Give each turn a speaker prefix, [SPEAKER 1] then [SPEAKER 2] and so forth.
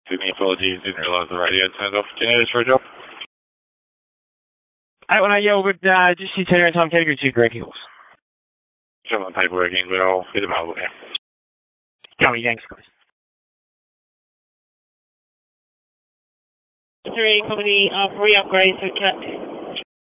[SPEAKER 1] Sydney, apologies, didn't realise the radio turned off. Can you just for a job?
[SPEAKER 2] 818, yeah, all good. Just your turnaround time category 2, Greg Hills.
[SPEAKER 1] Some of the paperwork in, but I'll hit available now.
[SPEAKER 2] Copy, thanks, guys.
[SPEAKER 3] 3 company, re-upgrade, so cat.